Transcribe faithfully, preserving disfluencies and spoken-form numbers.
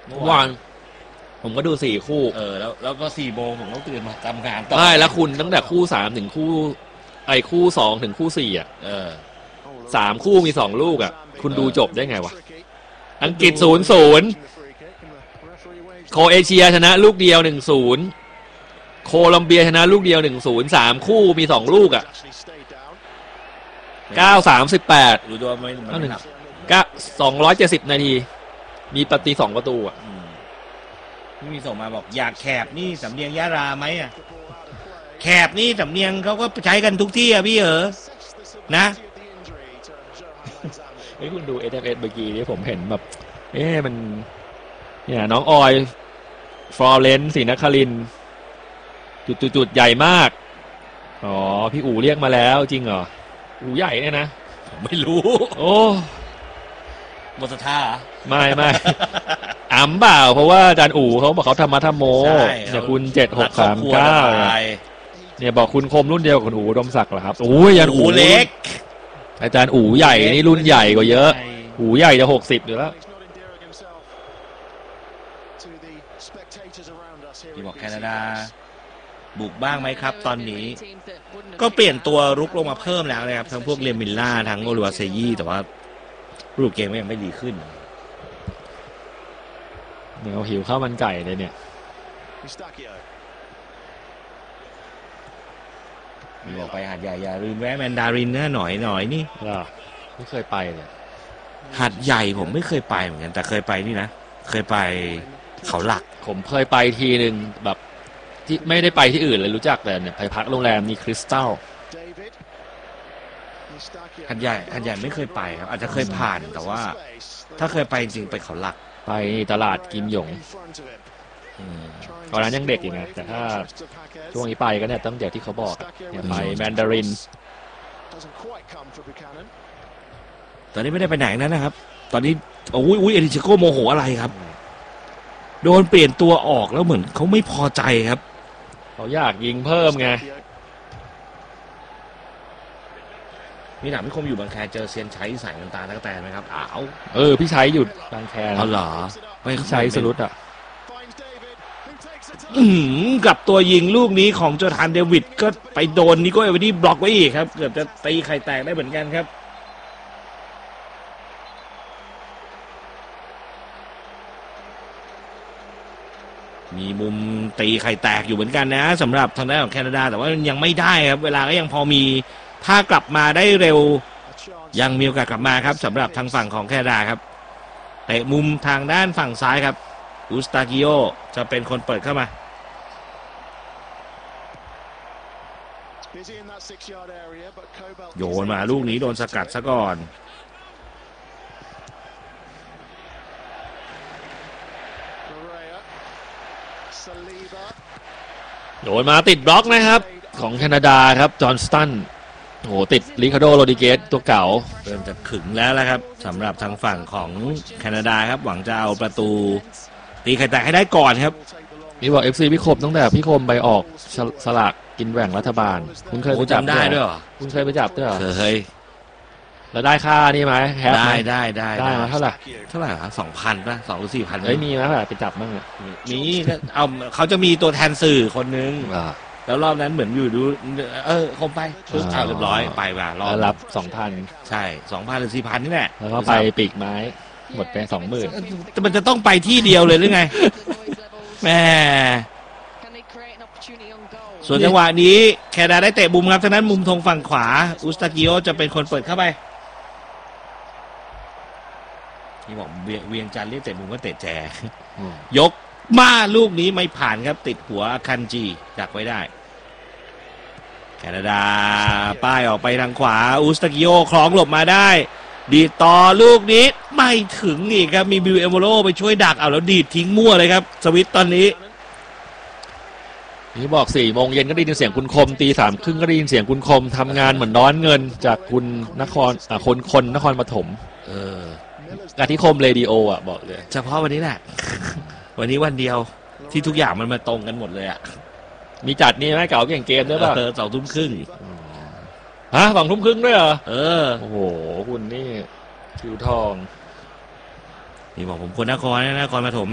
เมื่อวานผมก็ดูสี่คู่เออแล้วแล้วก็สี่โมงผมต้องตื่นมาทำงานต่อไม่แล้วคุณตั้งแต่คู่สามถึงคู่ไอ้คู่สองถึงคู่สี่อ่ะเออสามคู่มีสองลูกอ่ะคุณดูจบได้ไงวะอังกฤษศูนย์ศูนย์โครเอเชียชนะลูกเดียวหนึ่งศูนย์โคลอมเบียชนะลูกเดียวหนึ่งศูนย์สามคู่มีสองลูกอ่ะเก้าสามสิบแปดรู้ตัวไม่ไม่หนักก็สองร้อยเจ็ดสิบนาทีมีปฏิสองประตูอ่ะที่มีส่งมาบอกอยากแคบนี่สำเนียงยะราไหมอ่ะแคบนี่สำเนียงเขาก็ใช้กันทุกที่อ่ะพี่เออนะไอ้คุณดู เอส เอฟ เอส เมื่อกี้นี่ผมเห็นแบบเอ๊ะมันเนี่ยน้องออยฟลอเรนซ์ศรีนครินทร์จุดๆๆใหญ่มากอ๋อพี่อู๋เรียกมาแล้วจริงเหรออู๋ใหญ่เนี่ยนะผมไม่รู้โอ้หมดศรัทธาไม่ไม่อ่ำเปล่าเพราะว่าอาจารย์อู๋เขาบอกเขาธรรมะธรรมโมเนี่ยคุณเจ็ดหกสามเก้าเนี่ยบอกคุณคมรุ่นเดียวกับคุณอู๋อุดมศักดิ์เหรอครับโอ้ยอาจารย์อู๋เล็กอาจารย์อู๋ใหญ่นี่รุ่นใหญ่กว่าเยอะอู๋ใหญ่จะหกสิบอยู่แล้วที่บอกแคนาดาบุกบ้างไหมครับตอนนี้ก็เปลี่ยนตัวรุกลงมาเพิ่มแล้วนะครับทั้งพวกเรียมิลล่าทั้งโอลิวาเซยี่แต่ว่ารูปเกมก็ยังไม่ดีขึ้นเดี๋ยวหิวข้าวมันไก่เลยเนี่ยมีบอกไปหาดใหญ่อย่าลืมแวะแมนดารินนะหน่อยหน่อยนี่ไม่เคยไปเลยหาดใหญ่ผมไม่เคยไปเหมือนกันแต่เคยไปนี่นะเคยไปเขาหลักผมเคยไปทีหนึ่งแบบที่ไม่ได้ไปที่อื่นเลยรู้จักแต่เนี่ยไปพักโรงแรมมีคริสตัลหัดใหญ่หัดใหญ่ไม่เคยไปครับอาจจะเคยผ่านแต่ว่าถ้าเคยไปจริงไปเขาหลักไปตลาดกิมหยงตอนนั้นยังเด็กอยู่ไงแต่ถ้าช่วงนี้ไปก็เนี่ยต้องเดี๋ยวที่เขาบอกเนี่ยไปแมนดารินตอนนี้ไม่ได้ไปไหนนั่นนะครับตอนนี้โอ้ยอุ้ยเอริชิโกโมโหอะไรครับโดนเปลี่ยนตัวออกแล้วเหมือนเขาไม่พอใจครับเขาอยากยิงเพิ่มไงมีหนังพี่คมอยู่บางแคเจอเซียนชัยใส่น้ำตาตั้งแต่ไหมครับอ้าวเออพี่ชัยหยุดบางแคเอาเหรอไม่ใช้สรุปอ่ะกับตัวยิงลูกนี้ของโจธานเดวิดก็ไปโดนนิโก้เอเวอร์ดี้บล็อกไว้อีกครับเกือบจะตีไข่แตกได้เหมือนกันครับมีมุมตีไข่แตกอยู่เหมือนกันนะสำหรับทางด้านของแคนาดาแต่ว่ายังไม่ได้ครับเวลาก็ยังพอมีถ้ากลับมาได้เร็วยังมีโอกาสกลับมาครับสำหรับทางฝั่งของแคนาดาครับเตะมุมทางด้านฝั่งซ้ายครับอุสตากิโอจะเป็นคนเปิดเข้ามาโยนมาลูกนี้โดนสกัดซะก่อนโดนมาติดบล็อกนะครับของแคนาดาครับจอห์นสตันโหติดริคาร์โดโรดิเกสตัวเก่าเริ่มจะขึงแล้วละครับสำหรับทางฝั่งของแคนาดาครับหวังจะเอาประตูตีไข่แตกให้ได้ก่อนครับนี่บอก เอฟ ซี พี่คมตั้งแต่พี่คมไปออกสลากกินแบ่งรัฐบาลคุณเคยไปจับได้ด้วยเหรอคุณเคยไปจับด้วยเหรอเคยแล้วได้ค่านี่ไหมได้ได้ได้ได้มาเท่าไหร่เท่าไหร่ครับสองพันป่ะสองหรือสี่พันไม่มีนะไปจับบ้างมีเอาเขาจะมีตัวแทนสื่อคนนึงแล้วรอบนั้นเหมือนอยู่ดูเออคมไปปุ๊บเอาเรียบร้อยไปมารอบรับสองพันใช่สองพันหรือสี่พันนี่แหละแล้วก็ไปปีกไม้หมดไปสองหมื่นแต่มันจะต้องไปที่เดียวเลยหรือไงแม่ส่วนจังหวะนี้แคนาดาได้เตะมุมครับฉะนั้นมุมธงฝั่งขวาอุสตากิโอจะเป็นคนเปิดเข้าไปนี่บอกเวียงจันทร์เรียกเตะมุมก็เตะแจยกมาลูกนี้ไม่ผ่านครับติดหัวคันจีดักไว้ได้แคนาดาป้ายออกไปทางขวาอุสตากิโอคล้องหลบมาได้ดีต่อลูกนี้ไม่ถึงอีกครับมีบิลเอโมโรไปช่วยดักเอาแล้วดีดทิ้งมั่วเลยครับสวิตตอนนี้นี่บอกสี่โมงเย็นก็ได้ยินเสียงคุณคมตีสามครึ่งก็ได้ยินเสียงคุณคมทำงานเหมือนร้อนเงินจากคุณนครอ่าคนคนนครปฐมเออการที่คมเรดิโออ่ะบอกเลยเฉพาะวันนี้แหละวันนี้วันเดียวที่ทุกอย่างมันมาตรงกันหมดเลยอ่ะมีจัดนี่ไหมเก่าเก่งเกมด้วยป่ะเออสองทุ่มครึ่งฮะสองทุ่มครึ่งด้วยเหรอเออโอ้โหคุณนี่คิวทองนี่บอกผมคนนครนะนครปฐม